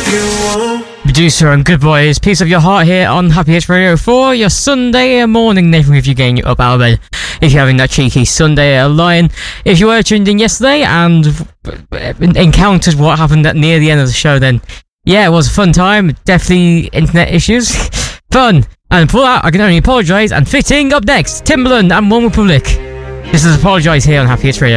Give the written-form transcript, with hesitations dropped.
Producer and good boys, Piece of Your Heart here on Happy Hits Radio for your Sunday morning. Nathan with you, getting you up out of bed if you're having that cheeky Sunday line. If you were tuned in yesterday and encountered what happened near the end of the show, then yeah, it was a fun time. Definitely internet issues. Fun. And for that, I can only apologise. And fitting up next, Timbaland and One Republic. This is Apologise here on Happy Hits Radio.